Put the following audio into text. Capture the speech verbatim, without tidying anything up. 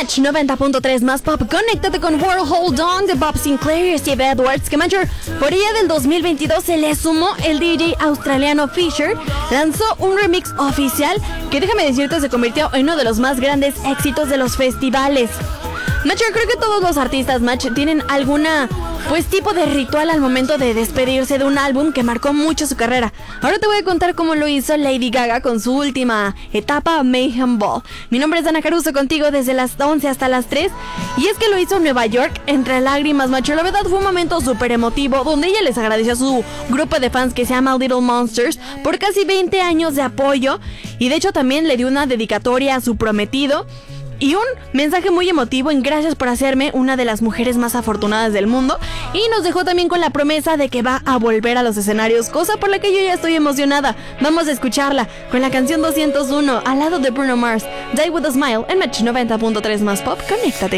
Match noventa punto tres más pop. Conéctate con World Hold On de Bob Sinclair y Steve Edwards, que Major, por ella del dos mil veintidós se le sumó el D J australiano Fisher. Lanzó un remix oficial que, déjame decirte, se convirtió en uno de los más grandes éxitos de los festivales. Match, creo que todos los artistas, Match, tienen alguna, pues, tipo de ritual al momento de despedirse de un álbum que marcó mucho su carrera. Ahora te voy a contar cómo lo hizo Lady Gaga con su última etapa, Mayhem Ball. Mi nombre es Ana Caruso, contigo desde las once hasta las tres. Y es que lo hizo en Nueva York, entre lágrimas, Match. La verdad fue un momento súper emotivo, donde ella les agradeció a su grupo de fans que se llama Little Monsters por casi veinte años de apoyo. Y de hecho también le dio una dedicatoria a su prometido y un mensaje muy emotivo en gracias por hacerme una de las mujeres más afortunadas del mundo. Y nos dejó también con la promesa de que va a volver a los escenarios, cosa por la que yo ya estoy emocionada. Vamos a escucharla con la canción doscientos uno al lado de Bruno Mars, Die With A Smile, en Match noventa punto tres más pop. Conéctate.